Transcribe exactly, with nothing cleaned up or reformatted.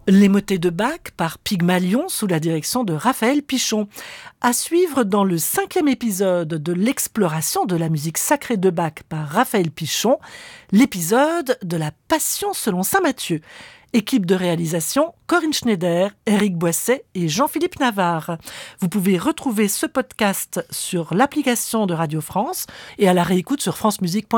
Les motets de Bach par Pygmalion sous la direction de Raphaël Pichon. À suivre dans le cinquième épisode de l'exploration de la musique sacrée de Bach par Raphaël Pichon, l'épisode de la Passion selon saint Matthieu. Équipe de réalisation, Corinne Schneider, Éric Boisset et Jean-Philippe Navarre. Vous pouvez retrouver ce podcast sur l'application de Radio France et à la réécoute sur francemusique point com.